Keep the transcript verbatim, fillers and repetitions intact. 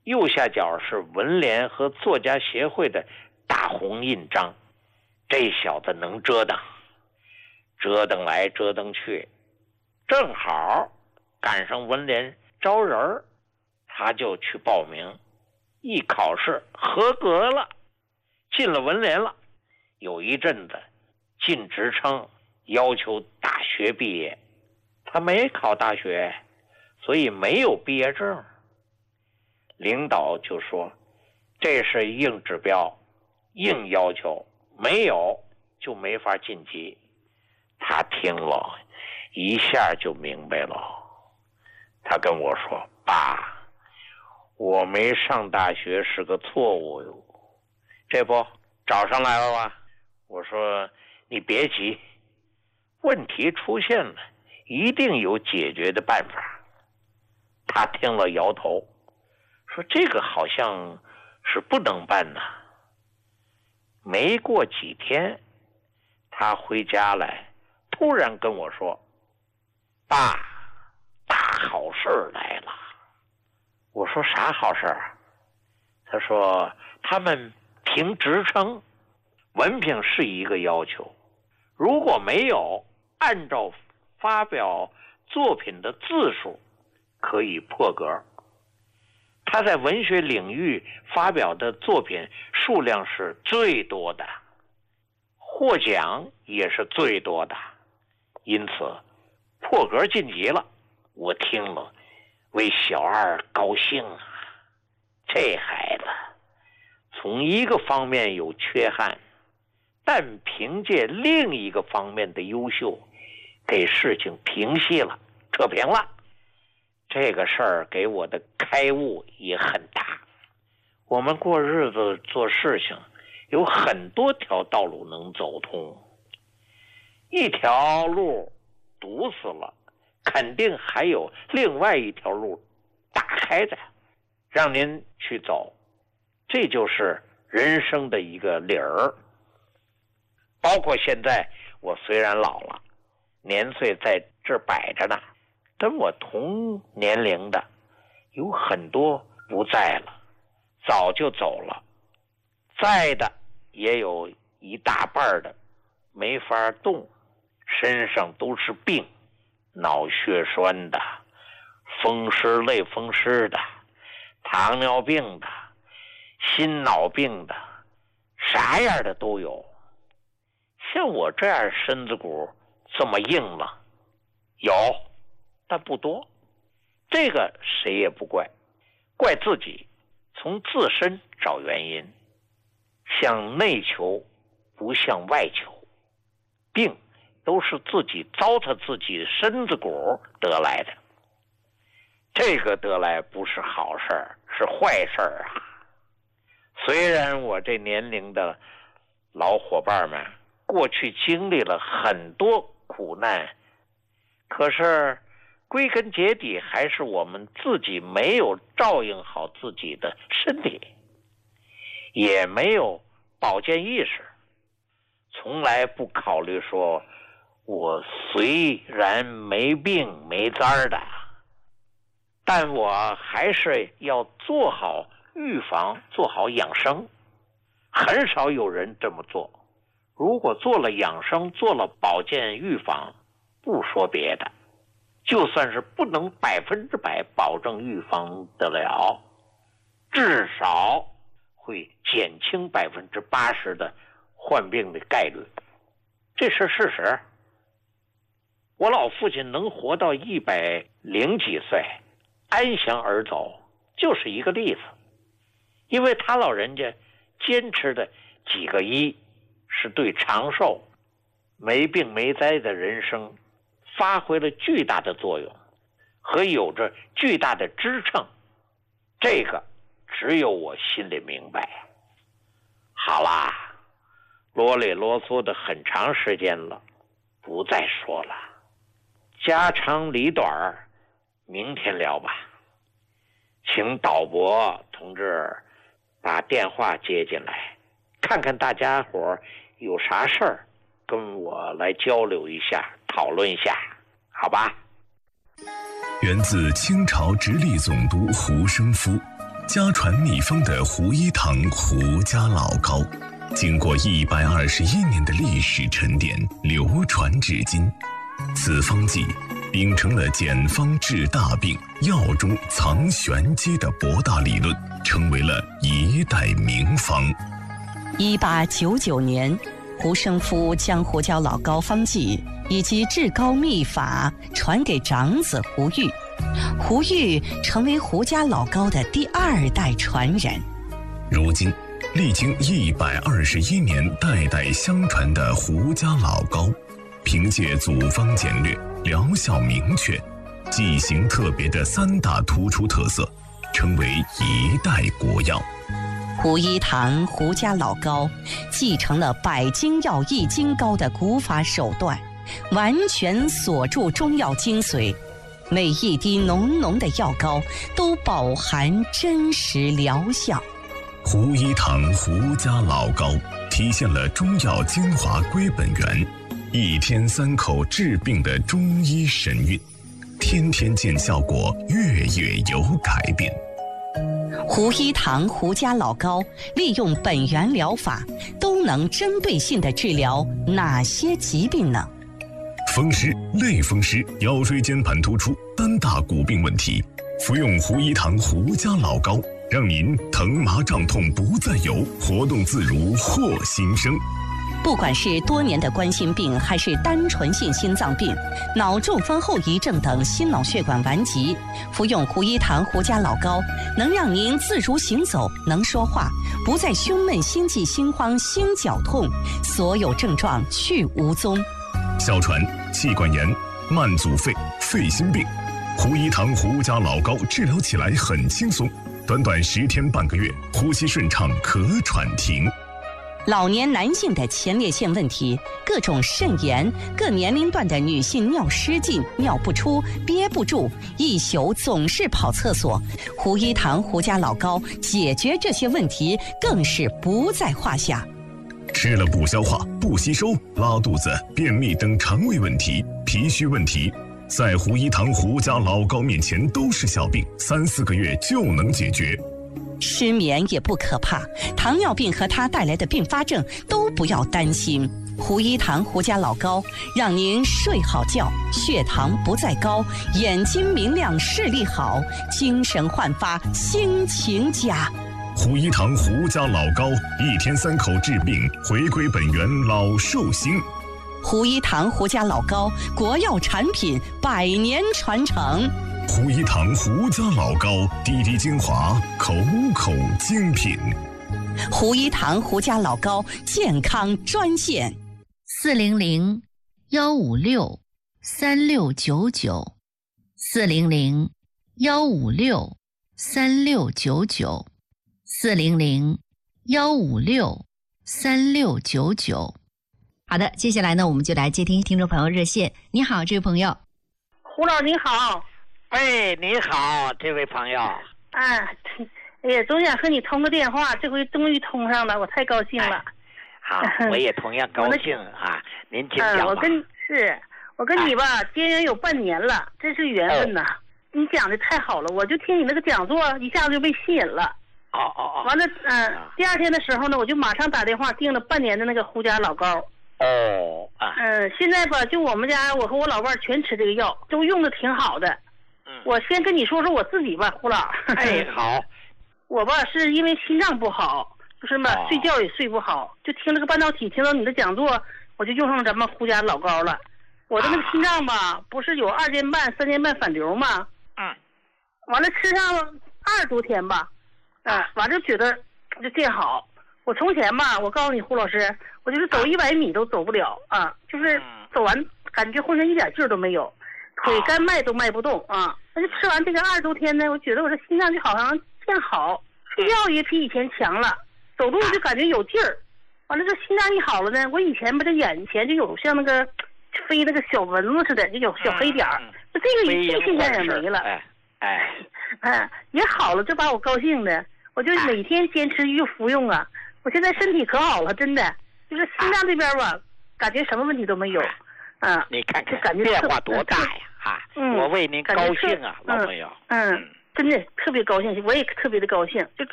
右下角是文联和作家协会的大红印章。这小子能折腾，折腾来折腾去，正好赶上文联招人，他就去报名，一考试合格了，进了文联了。有一阵子进职称要求大学毕业，他没考大学，所以没有毕业证。领导就说这是硬指标，硬要求，没有就没法晋级。他听了一下就明白了，他跟我说，爸，我没上大学是个错误哟。这不找上来了吧？我说你别急，问题出现了，一定有解决的办法。他听了摇头，说这个好像是不能办呐。没过几天，他回家来，突然跟我说，爸，大好事来了。我说啥好事啊？他说他们评职称，文凭是一个要求，如果没有按照发表作品的字数可以破格。他在文学领域发表的作品数量是最多的，获奖也是最多的，因此破格晋级了。我听了为小二高兴啊，这孩子从一个方面有缺憾，但凭借另一个方面的优秀，给事情平息了，扯平了。这个事儿给我的开悟也很大。我们过日子做事情有很多条道路能走通，一条路堵死了，肯定还有另外一条路打开的，让您去走。这就是人生的一个理儿。包括现在我虽然老了，年岁在这摆着呢，跟我同年龄的有很多不在了，早就走了，在的也有一大半的没法动，身上都是病，脑血栓的，风湿类风湿的，糖尿病的，心脑病的，啥样的都有。像我这样身子骨这么硬了，有，但不多。这个谁也不怪，怪自己，从自身找原因，向内求不向外求。病都是自己糟蹋自己身子骨得来的，这个得来不是好事儿，是坏事儿啊。虽然我这年龄的老伙伴们过去经历了很多苦难，可是归根结底还是我们自己没有照应好自己的身体，也没有保健意识，从来不考虑说我虽然没病没灾的，但我还是要做好预防，做好养生。很少有人这么做。如果做了养生，做了保健预防，不说别的，就算是不能百分之百保证预防得了，至少会减轻百分之八十的患病的概率，这是事实。我老父亲能活到一百零几岁，安详而走，就是一个例子。因为他老人家坚持的几个一，是对长寿、没病没灾的人生发挥了巨大的作用，和有着巨大的支撑。这个只有我心里明白。好啦，啰里啰嗦的很长时间了，不再说了，家长里短，明天聊吧。请导播同志把电话接进来，看看大家伙有啥事儿，跟我来交流一下，讨论一下，好吧？ 源自清朝直隶总督胡生夫， 家传秘方的胡一堂胡家老膏，经过一百二十一年的历史沉淀，流传至今。此方剂秉承了简方治大病、药中藏玄机的博大理论，成为了一代名方。 一八九九年，胡生夫将胡椒老膏方剂以及治膏秘法传给长子胡玉，胡玉成为胡家老膏的第二代传人。 如今，历经一百二十一年代代相传的胡家老膏，凭借组方简略、疗效明确、剂型特别的三大突出特色，成为一代国药。 胡一堂胡家老膏继承了百金药易筋膏的古法手段，完全锁住中药精髓，每一滴浓浓的药膏都饱含真实疗效。 胡一堂胡家老膏体现了中药精华归本源，一天三口治病的中医神韵，天天见效果，月月有改变。 胡一堂胡家老膏利用本源疗法，都能针对性地治疗哪些疾病呢？ 风湿、类风湿、腰椎间盘突出、单大骨病问题，服用胡一堂胡家老膏，让您疼麻胀痛不再有，活动自如获新生。 不管是多年的冠心病，还是单纯性心脏病、脑中风后遗症等心脑血管顽疾，服用胡一堂胡家老膏，能让您自如行走，能说话，不再胸闷、心悸、心慌、心绞痛，所有症状去无踪。 哮喘、气管炎、慢阻肺、肺心病，胡一堂胡家老膏治疗起来很轻松，短短十天半个月，呼吸顺畅，咳喘停。 老年男性的前列腺问题，各种肾炎，各年龄段的女性尿失禁、尿不出、憋不住，一宿总是跑厕所，胡一堂胡家老膏解决这些问题更是不在话下。 吃了不消化、不吸收、拉肚子、便秘等肠胃问题、脾虚问题，在胡一堂胡家老膏面前都是小病，三四个月就能解决。 失眠也不可怕，糖尿病和它带来的并发症都不要担心。胡一堂胡家老膏让您睡好觉，血糖不再高，眼睛明亮，视力好，精神焕发，心情佳。 胡一堂胡家老膏，一天三口治病，回归本源，老寿星。 胡一堂胡家老膏，国药产品，百年传承。 胡一堂胡家老膏，滴滴精华，口口精品。 胡一堂胡家老膏健康专线： 四零零幺五六三六九九，四零零幺五六三六九九，四零零幺五六三六九九。好的，接下来呢，我们就来接听听众朋友热线。你好，这位朋友。 胡老你好。 哎，你好，这位朋友。 啊，哎呀，总想和你通个电话，这回终于通上了，我太高兴了。 哎、好，我也同样高兴啊。您请讲吧。 嗯，我跟是，我跟你吧，结缘有半年了，真是缘分呐。哦、你讲的太好了，我就听你那个讲座，一下子就被吸引了。 哦哦哦。 完了，嗯、呃，第二天的时候呢，我就马上打电话订了半年的那个胡家老膏。 哦啊。 嗯，现在吧，就我们家，我和我老伴全吃这个药，都用的挺好的。我先跟你说说我自己吧，胡老。 哎，好。 我吧是因为心脏不好，就是嘛、哦、睡觉也睡不好，就听这个半导体，听到你的讲座，我就用上咱们胡家老膏了。我的那个心脏吧，啊、不是有二尖瓣、三尖瓣反流吗？ 嗯。 完了吃上二十多天吧，啊、呃，完了就觉得就见好。我从前吧，我告诉你胡老师，我就是走一百米都走不了啊，就是走完感觉浑身一点劲儿都没有。腿干迈都迈不动啊！那就吃完这个二十多天呢，我觉得我这心脏就好像见好，睡觉也比以前强了，走路就感觉有劲儿。完了这心脏一好了呢，我以前吧这眼前就有像那个飞那个小蚊子似的，就有小黑点儿，就这个这现象也没了。 哎哎， 嗯，也好了，这把我高兴的，我就每天坚持就服用啊。我现在身体可好了，真的，就是心脏这边吧，感觉什么问题都没有。嗯， 你看看感觉变化多大呀！啊，嗯、我为您高兴啊，老朋友。 嗯， 真的特别高兴，我也特别的高兴，就